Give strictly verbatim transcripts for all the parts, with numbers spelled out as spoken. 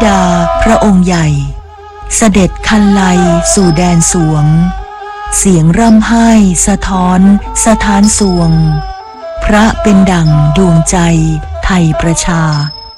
ดาพระองค์ใหญ่เสด็จคันไลสู่แดนสวงเสียงร่ำไห้สะท้อนสถานสวงพระเป็นดั่งดวงใจไทยประชา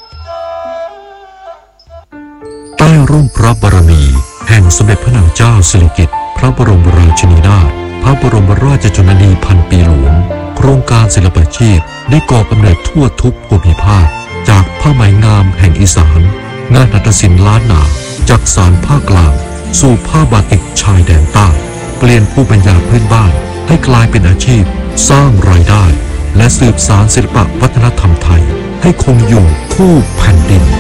ใต้ร่มพระบารมีแห่งสมเด็จพระนางเจ้าสิริกิติ์พระบรมราชินีนาถพระบรมราชชนนีพันปีหลวงโครงการศิลปาชีพได้ก่อกำเนิดทั่วทุกภูมิภาคจากผ้าไหมงามแห่งอีสานงานหัตถศิลป์ล้านนาจากสารภาคกลางสู่ผ้าบาติกชายแดนใต้เปลี่ยนภูมิปัญญาพื้นบ้านให้กลายเป็นอาชีพสร้างรายได้และสืบสานศิลปวัฒนธรรมไทยให้คงอยู่คู่แผ่นดิน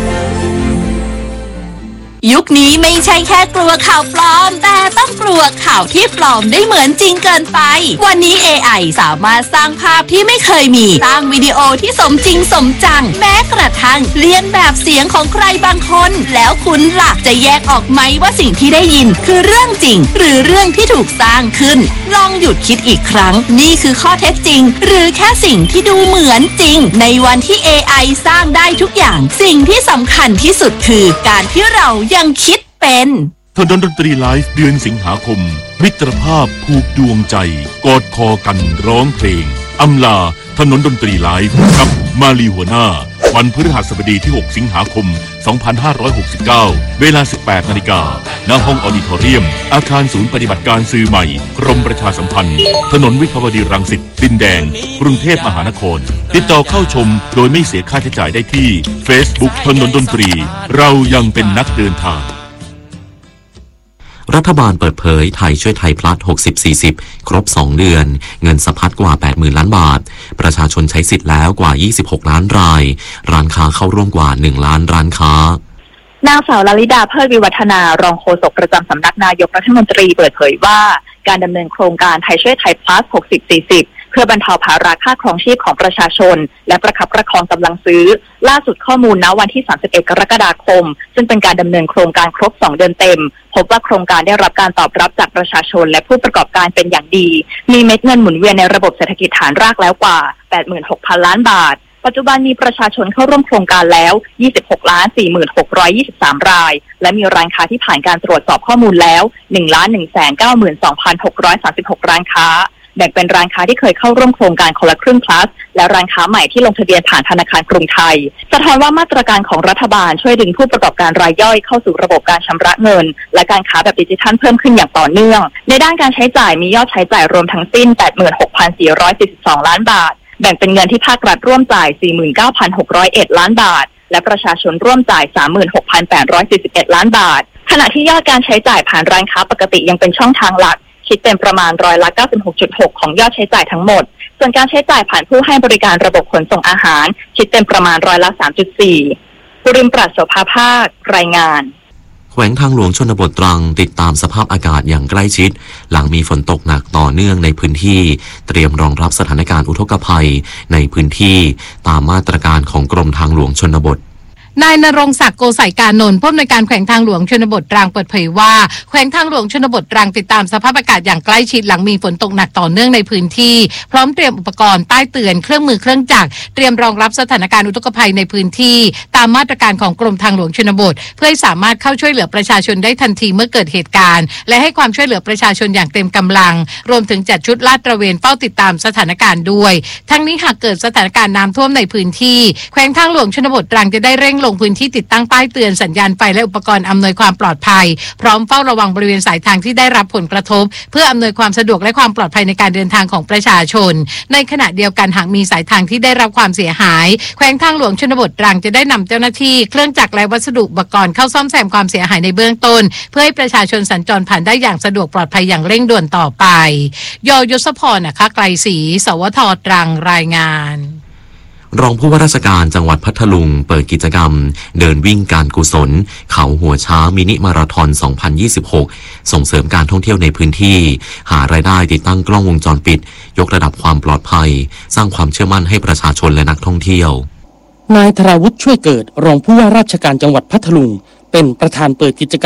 ยุคนี้ไม่ใช่แค่กลัวข่าวปลอมแต่ต้องกลัวข่าวที่ปลอมได้เหมือนจริงเกินไปวันนี้ เอ ไอ สามารถสร้างภาพที่ไม่เคยมีสร้างวิดีโอที่สมจริงสมจังแม้กระทั่งเลียนแบบเสียงของใครบางคนแล้วคุณล่ะจะแยกออกไหมว่าสิ่งที่ได้ยินคือเรื่องจริงหรือเรื่องที่ถูกสร้างขึ้นลองหยุดคิดอีกครั้งนี่คือข้อเท็จจริงหรือแค่สิ่งที่ดูเหมือนจริงในวันที่ เอ ไอ สร้างได้ทุกอย่างสิ่งที่สำคัญที่สุดคือการที่เรายังคิดเป็นถนนดนตรีไลฟ์เดือนสิงหาคมมิตรภาพผูกดวงใจกอดคอกันร้องเพลงอำลาถนนดนตรีไลฟ์กับมาลีหัวหน้าวันพฤหัสบดีที่หกสิงหาคมสองพันห้าร้อยหกสิบเก้าเวลา สิบแปดนาฬิกา ณ ห้องออดิทอเรียมอาคารศูนย์ปฏิบัติการสื่อใหม่กรมประชาสัมพันธ์ถนนวิภาวดีรังสิตดินแดงกรุงเทพมหานครติดต่อเข้าชมโดยไม่เสียค่าใช้จ่ายได้ที่ Facebook ถนนดนตรีเรายังเป็นนักเดินทางรัฐบาลเปิดเผยไทยช่วยไทยพลัด หกสิบ สี่สิบ ครบ สอง เดือนเงินสะพัดกว่า แปดหมื่น ล้านบาทประชาชนใช้สิทธิ์แล้วกว่า ยี่สิบหก ล้านรายร้านค้าเข้าร่วมกว่า หนึ่ง ล้านร้านค้านางสาวลลิดาเพิดวิวัฒนารองโฆษกประจำสำนักนายกรัฐมนตรีเปิดเผยว่าการดำเนินโครงการไทยช่วยไทยพลัส หกสิบ สี่สิบเพื่อบรรเทาภาระค่าครองชีพของประชาชนและประคับประคองกำลังซื้อล่าสุดข้อมูลณวันที่ สามสิบเอ็ด กรกฎาคมซึ่งเป็นการดำเนินโครงการครบ สอง เดือนเต็มพบว่าโครงการได้รับการตอบรับจากประชาชนและผู้ประกอบการเป็นอย่างดีมีเม็ดเงินหมุนเวียนในระบบเศรษฐกิจฐานรากแล้วกว่า แปดหมื่นหกพัน ล้านบาทปัจจุบันมีประชาชนเข้าร่วมโครงการแล้ว ยี่สิบหกล้านสี่หมื่นหกร้อยยี่สิบสาม รายและมีร้านค้าที่ผ่านการตรวจสอบข้อมูลแล้ว หนึ่งล้านหนึ่งแสนเก้าหมื่นสองพันหกร้อยสามสิบหก ร้านค้าแบ่งเป็นร้านค้าที่เคยเข้าร่วมโครงการคนละครึ่ง plus และร้านค้าใหม่ที่ลงทะเบียนผ่านธนาคารกรุงไทยสะท้อนว่ามาตรการของรัฐบาลช่วยดึงผู้ประกอบการรายย่อยเข้าสู่ระบบการชำระเงินและการค้าแบบดิจิทัลเพิ่มขึ้นอย่างต่อเนื่องในด้านการใช้จ่ายมียอดใช้จ่ายรวมทั้งสิ้น แปดหมื่นหกพันสี่ร้อยสี่สิบสอง ล้านบาทแบ่งเป็นเงินที่ภาครัฐร่วมจ่าย สี่หมื่นเก้าพันหกร้อยเอ็ด ล้านบาทและประชาชนร่วมจ่าย สามหมื่นหกพันแปดร้อยสี่สิบเอ็ด ล้านบาทขณะที่ยอดการใช้จ่ายผ่านร้านค้าปกติยังเป็นช่องทางหลักคิดเป็นประมาณร้อยละ เก้าสิบหกจุดหก ของยอดใช้จ่ายทั้งหมดส่วนการใช้จ่ายผ่านผู้ให้บริการระบบขนส่งอาหารคิดเป็นประมาณร้อยละ สามจุดสี่ ปุริมปราศโสภาภาครายงานแขวงทางหลวงชนบทตรังติดตามสภาพอากาศอย่างใกล้ชิดหลังมีฝนตกหนักต่อเนื่องในพื้นที่เตรียมรองรับสถานการณ์อุทกภัยในพื้นที่ตามมาตรการของกรมทางหลวงชนบทนายณรงค์ศักดิ์โกไสกานนท์ผู้อำนวยการแขวงทางหลวงชนบทตรังเปิดเผยว่าแขวงทางหลวงชนบทตรังติดตามสภาพอากาศอย่างใกล้ชิดหลังมีฝนตกหนักต่อเนื่องในพื้นที่พร้อมเตรียมอุปกรณ์ป้ายเตือนเครื่องมือเครื่องจักรเตรียมรองรับสถานการณ์อุทกภัยในพื้นที่ตามมาตรการของกรมทางหลวงชนบทเพื่อให้สามารถเข้าช่วยเหลือประชาชนได้ทันทีเมื่อเกิดเหตุการณ์และให้ความช่วยเหลือประชาชนอย่างเต็มกำลังรวมถึงจัดชุดลาดตระเวนเฝ้าติดตามสถานการณ์ด้วยทั้งนี้หากเกิดสถานการณ์น้ำท่วมในพื้นที่แขวงทางหลวงชนบทตรังจะได้เร่งลงพื้นที่ติดตั้งป้ายเตือนสัญญาณไฟและอุปกรณ์อำนวยความปลอดภัยพร้อมเฝ้าระวังบริเวณสายทางที่ได้รับผลกระทบเพื่ออำนวยความสะดวกและความปลอดภัยในการเดินทางของประชาชนในขณะเดียวกันหากมีสายทางที่ได้รับความเสียหายแขวงทางหลวงชนบทตรังจะได้นำเจ้าหน้าที่เครื่องจักรและวัสดุอุปกรณ์เข้าซ่อมแซมความเสียหายในเบื้องต้นเพื่อให้ประชาชนสัญจรผ่านได้อย่างสะดวกปลอดภัยอย่างเร่งด่วนต่อไปยยศพรนะคะไกลศรีสวทตรังรายงานรองผู้ว่าราชการจังหวัดพัทลุงเปิดกิจกรรมเดินวิ่งการกุศลเขาหัวช้างมินิมาราธอน สองพันยี่สิบหก ส่งเสริมการท่องเที่ยวในพื้นที่หารายได้ติดตั้งกล้องวงจรปิดยกระดับความปลอดภัยสร้างความเชื่อมั่นให้ประชาชนและนักท่องเที่ยวนายธราวุฒิช่วยเกิดรองผู้ว่าราชการจังหวัดพัทลุงเป็นประธานเปิดกิจกรรม